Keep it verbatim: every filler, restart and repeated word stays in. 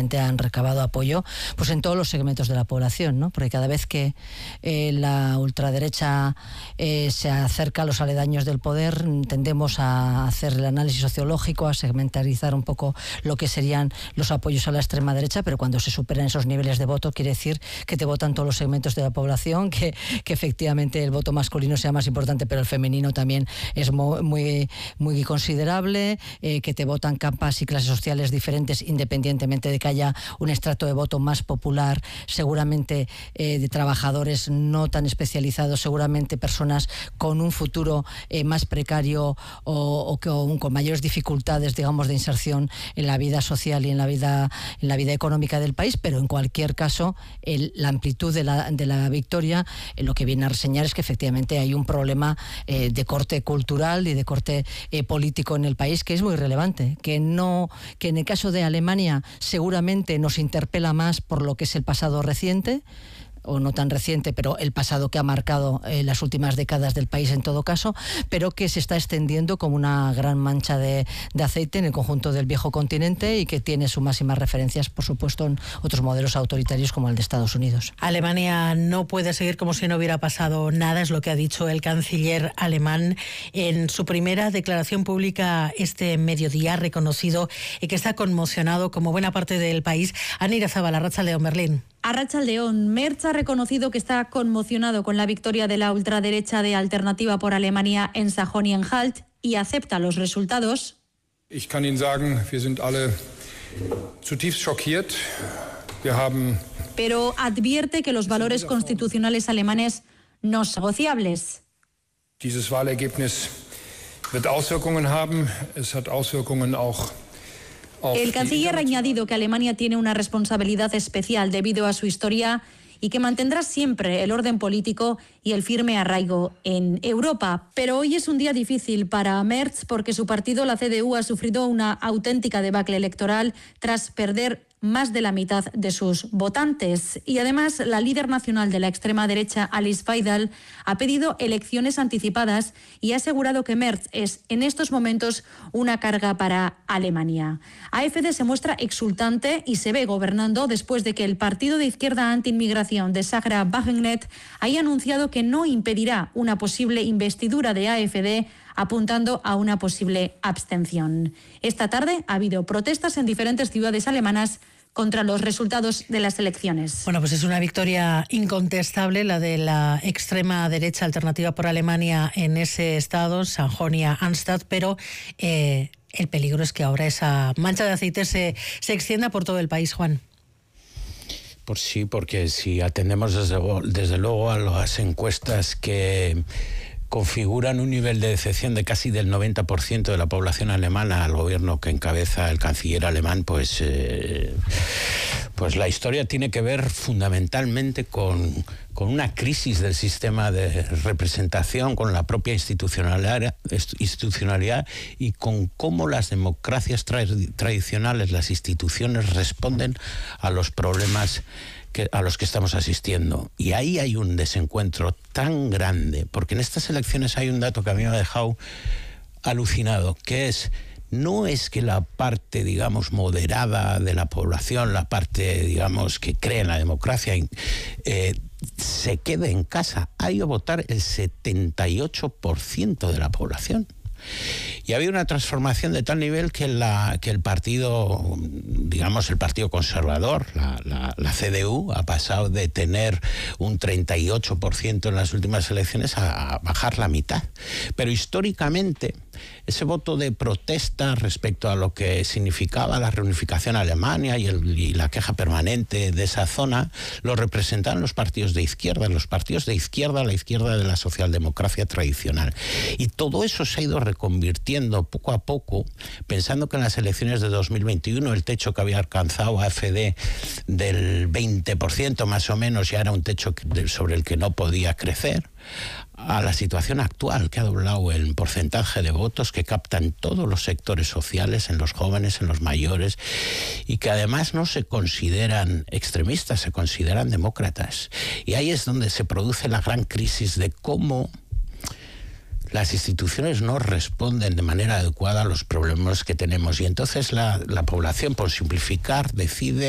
efectivamente han recabado apoyo pues en todos los segmentos de la población, ¿no? Porque cada vez que eh, la ultraderecha eh, se acerca a los aledaños del poder, tendemos a hacer el análisis sociológico, a segmentarizar un poco lo que serían los apoyos a la extrema derecha, pero cuando se superan esos niveles de voto quiere decir que te votan todos los segmentos de la población, que, que efectivamente el voto masculino sea más importante, pero el femenino también es muy, muy, muy considerable, eh, que te votan capas y clases sociales diferentes independientemente de que haya un estrato de voto más popular, seguramente eh, de trabajadores no tan especializados, seguramente personas con un futuro eh, más precario o, o con, con mayores dificultades, digamos, de inserción en la vida social y en la vida, en la vida económica del país, pero en cualquier caso el, la amplitud de la, de la victoria eh, lo que viene a reseñar es que efectivamente hay un problema eh, de corte cultural y de corte eh, político en el país que es muy relevante, que no, que en el caso de Alemania seguramente nos interpela más por lo que es el pasado reciente, o no tan reciente, pero el pasado que ha marcado eh, las últimas décadas del país en todo caso, pero que se está extendiendo como una gran mancha de, de aceite en el conjunto del viejo continente y que tiene sus máximas referencias, por supuesto, en otros modelos autoritarios como el de Estados Unidos. Alemania no puede seguir como si no hubiera pasado nada, es lo que ha dicho el canciller alemán en su primera declaración pública este mediodía, reconocido y que está conmocionado como buena parte del país. Ana Irazabal, Arratsaldeon, Berlín. Arratsaldeon, Merz ha reconocido que está conmocionado con la victoria de la ultraderecha de Alternativa por Alemania en Sajonia-Anhalt y acepta los resultados. Ich kann Ihnen sagen, wir sind alle zutiefst schockiert. Wir haben Pero advierte que los valores constitucionales alemanes no son negociables. Dieses Wahlergebnis wird Auswirkungen haben. Es hat Auswirkungen auch. El canciller ha añadido que Alemania tiene una responsabilidad especial debido a su historia y que mantendrá siempre el orden político y el firme arraigo en Europa. Pero hoy es un día difícil para Merz porque su partido, la C D U, ha sufrido una auténtica debacle electoral tras perder más de la mitad de sus votantes. Y además, la líder nacional de la extrema derecha, Alice Weidel, ha pedido elecciones anticipadas y ha asegurado que Merz es en estos momentos una carga para Alemania. A F D se muestra exultante y se ve gobernando después de que el partido de izquierda anti-inmigración de Sarah Wagenknecht haya anunciado que no impedirá una posible investidura de A F D, apuntando a una posible abstención. Esta tarde ha habido protestas en diferentes ciudades alemanas contra los resultados de las elecciones. Bueno, pues es una victoria incontestable la de la extrema derecha Alternativa por Alemania en ese estado, Sajonia-Anhalt, pero eh, el peligro es que ahora esa mancha de aceite se, se extienda por todo el país, Juan. Pues sí, porque si atendemos desde, desde luego a las encuestas que configuran un nivel de decepción de casi del noventa por ciento de la población alemana al gobierno que encabeza el canciller alemán, pues, eh, pues la historia tiene que ver fundamentalmente con, con una crisis del sistema de representación, con la propia institucionalidad, institucionalidad y con cómo las democracias tra tradicionales, las instituciones responden a los problemas Que, a los que estamos asistiendo. Y ahí hay un desencuentro tan grande, porque en estas elecciones hay un dato que a mí me ha dejado alucinado, que es, no es que la parte, digamos, moderada de la población, la parte, digamos, que cree en la democracia, eh, se quede en casa. Ha ido a votar el setenta y ocho por ciento de la población. Y ha habido una transformación de tal nivel que, la, que el partido, digamos el partido conservador, la, la, la C D U, ha pasado de tener un treinta y ocho por ciento en las últimas elecciones a, a bajar la mitad. Pero históricamente, ese voto de protesta respecto a lo que significaba la reunificación a Alemania y, el, y la queja permanente de esa zona, lo representaban los partidos de izquierda, los partidos de izquierda, la izquierda de la socialdemocracia tradicional. Y todo eso se ha ido reconvirtiendo poco a poco, pensando que en las elecciones de dos mil veintiuno el techo que había alcanzado A F D del veinte por ciento más o menos ya era un techo sobre el que no podía crecer, a la situación actual, que ha doblado el porcentaje de votos que captan todos los sectores sociales, en los jóvenes, en los mayores, y que además no se consideran extremistas, se consideran demócratas. Y ahí es donde se produce la gran crisis de cómo las instituciones no responden de manera adecuada a los problemas que tenemos. Y entonces la, la población, por simplificar, decide